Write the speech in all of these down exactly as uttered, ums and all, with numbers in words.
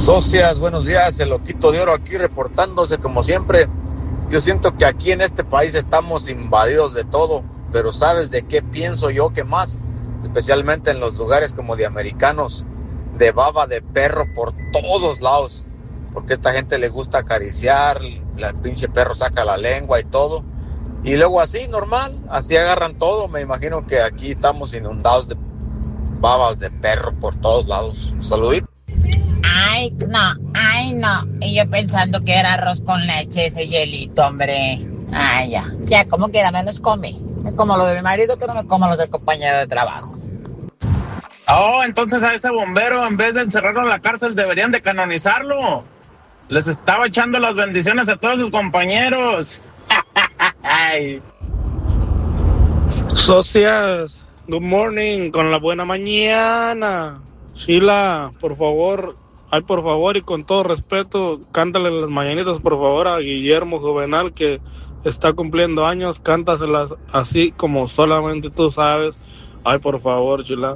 Socias, buenos días, el Loquito de Oro aquí reportándose como siempre. Yo siento que aquí en este país estamos invadidos de todo, pero ¿sabes de qué pienso yo que más? Especialmente en los lugares como de americanos, de baba de perro por todos lados, porque a esta gente le gusta acariciar, el pinche perro saca la lengua y todo, y luego así, normal, así agarran todo. Me imagino que aquí estamos inundados de babas de perro por todos lados. Saludito. Ay, no, ay, no. Y yo pensando que era arroz con leche ese hielito, hombre. Ay, ya, ya, como quiera, menos come. Me como lo de mi marido que no me como los del compañero de trabajo. Oh, entonces a ese bombero, en vez de encerrarlo en la cárcel, deberían de canonizarlo. Les estaba echando las bendiciones a todos sus compañeros. Ay. Socias, good morning, con la buena mañana. Sheila, por favor, ay, por favor y con todo respeto, cántale las mañanitas, por favor, a Guillermo Juvenal, que está cumpliendo años. Cántaselas así como solamente tú sabes. Ay, por favor, Sheila.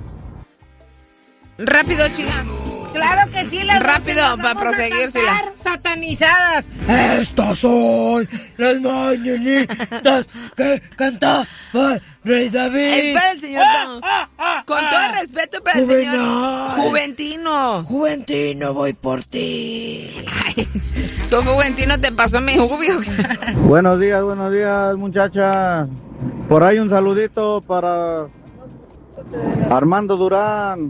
Rápido, Sheila. Claro que sí, las rápido para proseguir, Sheila. Satanizadas. Estas son las mañanitas que cantaba Rey David. Es para el señor Don. Ah, ah, ah, Con todo respeto para Juvenal. El señor Juventino. Juventino, voy por ti. Ay, tu Juventino te pasó mi jubio. Buenos días, buenos días, muchachas. Por ahí un saludito para Armando Durán.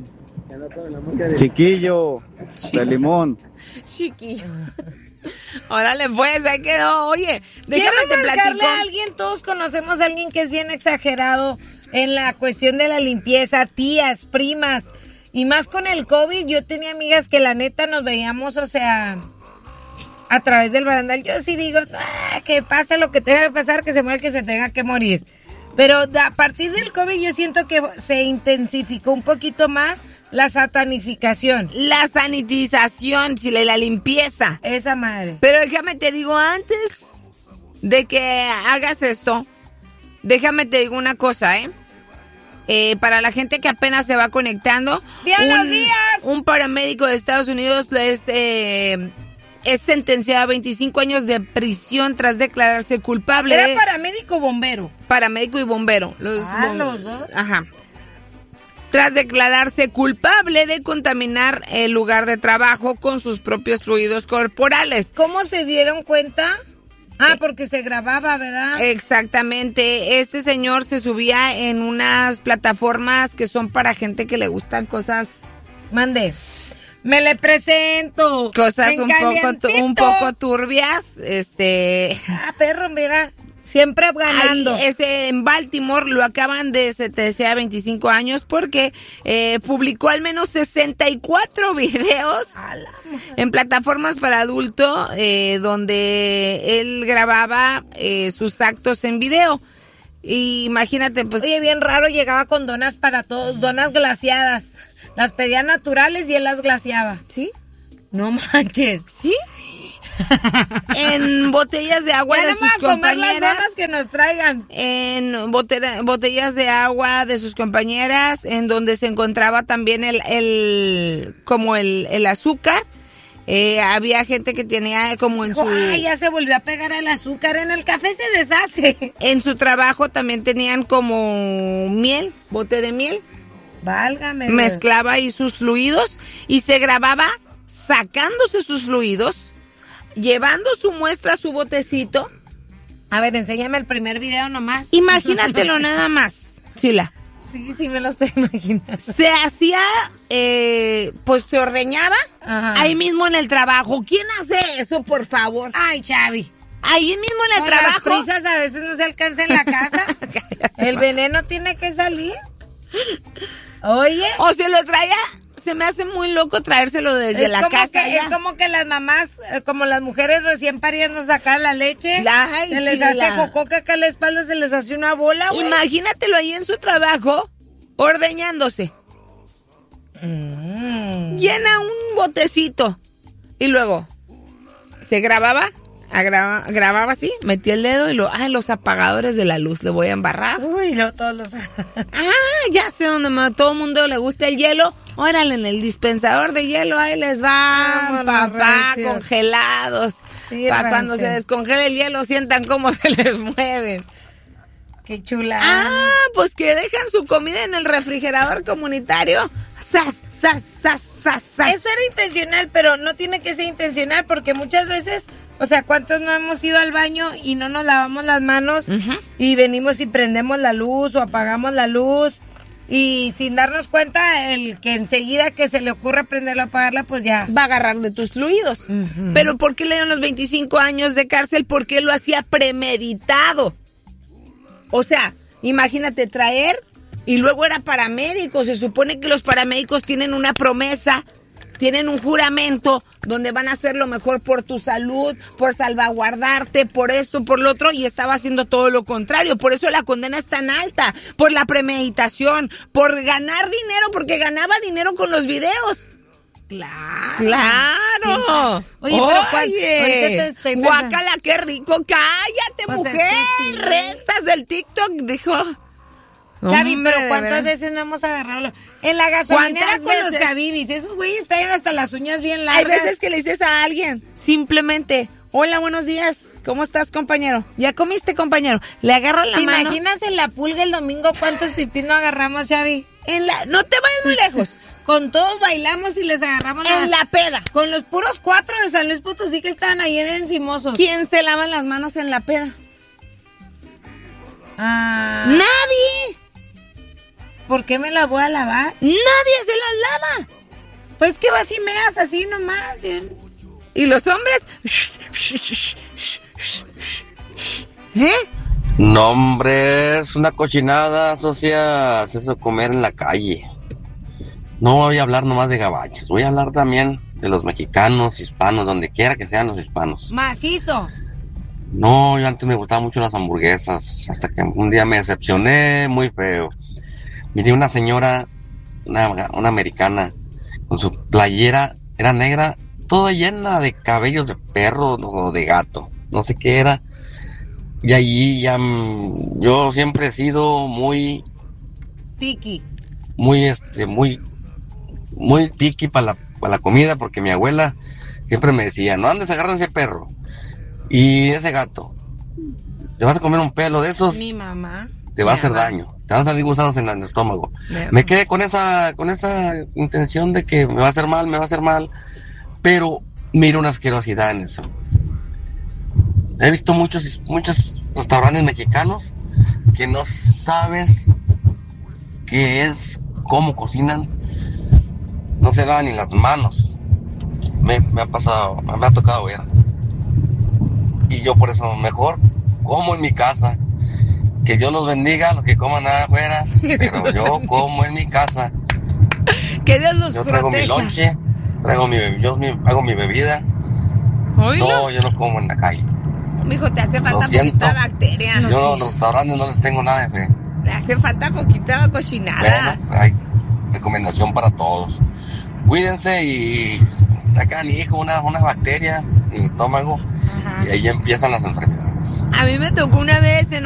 Chiquillo, de Limón. Chiquillo. Órale, pues, ahí quedó. Oye, déjame te platico. A alguien, todos conocemos a alguien que es bien exagerado en la cuestión de la limpieza, tías, primas, y más con el COVID. Yo tenía amigas que la neta nos veíamos, o sea, a través del barandal. Yo sí digo, ah, que pase lo que tenga que pasar, que se muera el que se tenga que morir. Pero a partir del COVID yo siento que se intensificó un poquito más la satanificación. La sanitización, Chile, la limpieza. Esa madre. Pero déjame te digo, antes de que hagas esto, déjame te digo una cosa, ¿eh? Eh, para la gente que apenas se va conectando. ¡Buenos un, días! Un paramédico de Estados Unidos les... Eh, es sentenciado a veinticinco años de prisión tras declararse culpable. ¿Era paramédico o bombero? Paramédico y bombero. Los, ah, bom- los dos. Ajá. Tras declararse culpable de contaminar el lugar de trabajo con sus propios fluidos corporales. ¿Cómo se dieron cuenta? Ah, porque se grababa, ¿verdad? Exactamente. Este señor se subía en unas plataformas que son para gente que le gustan cosas... Mande. Me le presento. Cosas un poco, tu, un poco turbias. Este. Ah, perro, mira. Siempre ganando. Ahí, este, en Baltimore lo acaban de sentenciar a veinticinco años porque eh, publicó al menos sesenta y cuatro videos en plataformas para adulto eh, donde él grababa eh, sus actos en video. Y imagínate, pues. Oye, bien raro, llegaba con donas para todos, donas glaciadas. Las pedía naturales y él las glaciaba. ¿Sí? No manches. ¿Sí? En botellas de agua ya de no sus compañeras. Comer las donas que nos traigan. En botella, botellas de agua de sus compañeras, en donde se encontraba también el, el como el, el azúcar. Eh, había gente que tenía como en su... Ay, ya se volvió a pegar el azúcar. En el café se deshace. En su trabajo también tenían como miel, bote de miel. Válgame. Mezclaba ahí sus fluidos y se grababa sacándose sus fluidos, llevando su muestra a su botecito. A ver, enséñame el primer video nomás. Imagínatelo nada más, Chila. Sí, sí me lo estoy imaginando. Se hacía, eh, pues se ordeñaba. Ajá. Ahí mismo en el trabajo. ¿Quién hace eso, por favor? Ay, Chavi. Ahí mismo en el Con trabajo. Las prisas a veces no se alcanza en la casa. El veneno tiene que salir. Oye. O se lo traía, se me hace muy loco traérselo desde es la como casa. Que, es como que las mamás, como las mujeres recién paridas nos sacan la leche. Ay, se les chila. hace jococa acá en la espalda, se les hace una bola, güey. Imagínatelo ahí en su trabajo, ordeñándose. Mm. Llena un botecito. Y luego, se grababa. Graba, grababa así, metía el dedo y lo, ah, los apagadores de la luz, le voy a embarrar. Uy, no, todos los... Ah, ya sé dónde a todo el mundo le gusta el hielo. Órale, en el dispensador de hielo, ahí les va, Vámonos, papá, recios. congelados. Sí, Para cuando se rancios. descongele el hielo, sientan cómo se les mueven. Qué chula. Ah, pues que dejan su comida en el refrigerador comunitario. ¡Sas, sas, sas, sas, sas! Eso era intencional, pero no tiene que ser intencional porque muchas veces, o sea, ¿cuántos no hemos ido al baño y no nos lavamos las manos Ujú. y venimos y prendemos la luz o apagamos la luz y sin darnos cuenta el que enseguida que se le ocurre prenderla o apagarla, pues ya. Va a agarrar de tus fluidos. Ujú. Pero ¿por qué le dieron los veinticinco años de cárcel? Porque lo hacía premeditado. O sea, imagínate traer y luego era paramédico. Se supone que los paramédicos tienen una promesa, tienen un juramento donde van a hacer lo mejor por tu salud, por salvaguardarte, por esto, por lo otro, y estaba haciendo todo lo contrario. Por eso la condena es tan alta, por la premeditación, por ganar dinero, porque ganaba dinero con los videos. Claro. ¡Claro! Sí. Oye, pero ¿cuál- Oye, ahorita te estoy pensando. guácala, qué rico. Cállate, Pues es mujer. que sí. Restas del TikTok, dijo. Chavi, Hombre, pero de ¿cuántas veras. veces no hemos agarrado? lo- En la gasolinera ¿Cuántas con los veces? cabinis. Esos güeyes traen hasta las uñas bien Hay largas. veces que le dices a alguien, simplemente, hola, buenos días, ¿cómo estás, compañero? ¿Ya comiste, compañero? Le agarras la ¿Te mano. imaginas en la pulga el domingo cuántos pipis no agarramos, Chavi? En la, no te vayas muy lejos. Con todos bailamos y les agarramos la... En la peda. Con los puros cuatro de San Luis Potosí que estaban ahí en Encimosos. ¿Quién se lava las manos en la peda? Ah, Nadie. ¿por qué me las voy a lavar? Nadie se las lava. Pues que vas y meas así nomás. ¿sí? Y los hombres... ¿Eh? No, hombre, es una cochinada, socias, eso comer en la calle. No voy a hablar nomás de gabachos, voy a hablar también de los mexicanos, hispanos, donde quiera que sean los hispanos. Macizo. No, yo antes me gustaban mucho las hamburguesas, hasta que un día me decepcioné muy feo. Miré una señora, una, una americana, con su playera, era negra, toda llena de cabellos de perro o de gato, no sé qué era. Y allí ya, mm, yo siempre he sido muy, Piqui. muy, este, muy, muy piqui para la, para la comida, porque mi abuela siempre me decía, no andes agarrando ese perro y ese gato. Te vas a comer un pelo de esos, Mi mamá. te va a hacer mamá. daño, te van a salir gusanos en el estómago. Mi Me quedé con esa, con esa intención de que me va a hacer mal, me va a hacer mal, pero miro una asquerosidad en eso. He visto muchos, muchos restaurantes mexicanos que no sabes qué es, cómo cocinan, no se lavan ni las manos. Me, me ha pasado, me ha tocado ver. Y yo por eso mejor como en mi casa. Que Dios los bendiga a los que coman nada afuera, pero yo como en mi casa. Que Dios los Yo traigo mi proteja. lonche, traigo mi, yo mi- hago mi bebida. Oílo. No, yo no como en la calle. Mijo, te hace Lo falta siento. poquita bacteria. Yo a los restaurantes no les tengo nada de fe. Te hace falta poquita cochinada. Bueno, hay recomendación para todos. Cuídense y está canijo, una, una bacteria en el estómago Ajá. y ahí empiezan las enfermedades. A mí me tocó una vez en